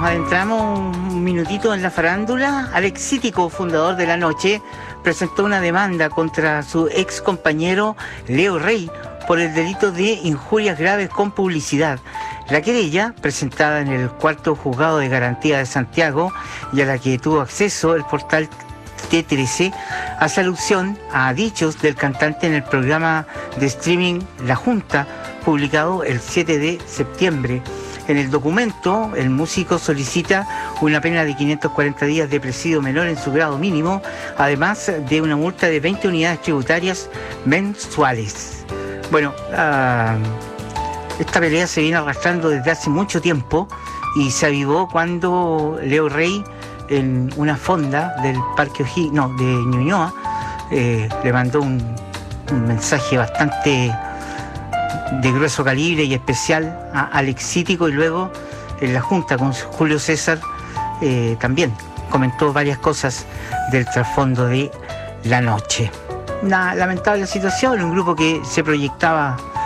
adentramos un minutito en la farándula. Alex Cítico, fundador de La Noche, presentó una demanda contra su ex compañero Leo Rey por el delito de injurias graves con publicidad. La querella, presentada en el cuarto juzgado de garantía de Santiago y a la que tuvo acceso el portal T13, hace alusión a dichos del cantante en el programa de streaming La Junta, publicado el 7 de septiembre. En el documento, el músico solicita una pena de 540 días de presidio menor en su grado mínimo, además de una multa de 20 unidades tributarias mensuales. Bueno, esta pelea se viene arrastrando desde hace mucho tiempo y se avivó cuando Leo Rey, en una fonda del Parque O'Higgins, de Ñuñoa, le mandó un mensaje bastante de grueso calibre y especial a Alex Cítico, y luego en la Junta con Julio César también comentó varias cosas del trasfondo de La Noche. Una lamentable situación, un grupo que se proyectaba